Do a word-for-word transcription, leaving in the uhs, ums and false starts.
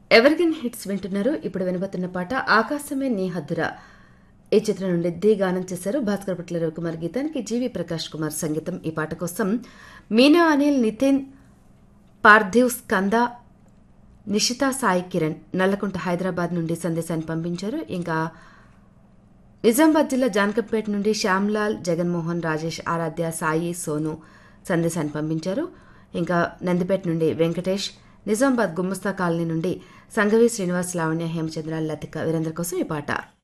Evergreen hits వింటున్నారు. ఇప్పుడు వినబోతున్న పాట ఆకాశమే నీ హద్దురా. ఈ చిత్రం నుండి ది గానం చేశారు భాస్కర్ పట్ల రవికుమార్. గీతానికి జీవి ప్రకాష్ కుమార్ సంగీతం. ఈ పాట కోసం మీనా అనిల్, నితిన్, పార్థివ్, స్కంద, నిషితా, సాయి కిరణ్ నల్లకుంట హైదరాబాద్ నుండి సందేశాన్ని పంపించారు. ఇంకా నిజామాబాద్ జిల్లా జాన్కంపేట నుండి శ్యామ్లాల్, జగన్మోహన్, రాజేష్, ఆరాధ్య, సాయి, సోను సందేశాన్ని పంపించారు. ఇంకా నందిపేట నుండి వెంకటేష్, నిజామాబాద్ గుమ్మస్తా కాలనీ నుండి సంగవి శ్రీనివాస్, లావణ్య, హేమచంద్ర, లతిక వీరందరి కోసం ఈ పాట.